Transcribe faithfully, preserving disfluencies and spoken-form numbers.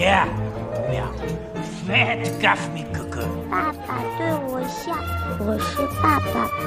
Viens, viens. Faites gaffe, mes cocos. 爸爸对我笑，我是爸爸。